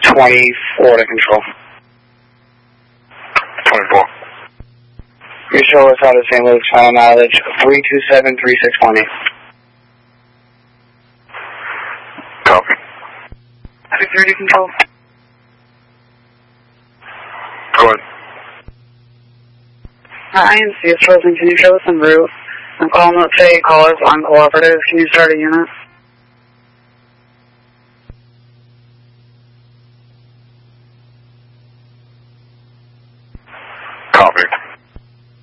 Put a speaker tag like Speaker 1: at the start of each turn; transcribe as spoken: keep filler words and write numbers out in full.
Speaker 1: twenty-four to control.
Speaker 2: twenty-four.
Speaker 1: You show us out of Saint Luke's, final mileage three two seven three six one eight.
Speaker 2: Copy.
Speaker 1: two thirty control.
Speaker 2: Go ahead.
Speaker 1: Uh, I N C is frozen. Can you show us en route? I'm calling up say callers uncooperative. Can you start a unit?
Speaker 2: Copy.